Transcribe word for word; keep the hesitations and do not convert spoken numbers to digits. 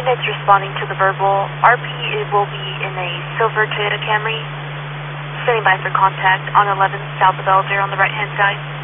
It's responding to the verbal. R P it will be in a silver Toyota Camry. Standing by for contact on eleven south of Elder on the right-hand side.